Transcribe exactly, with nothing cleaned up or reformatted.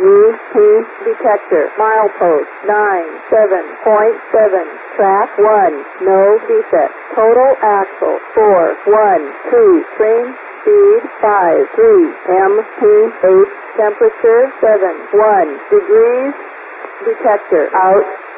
U P detector. Milepost nine seven point seven. Track one. No defect. Total axle four one two. Train speed five three. M P H temperature seven one degrees. Detector out.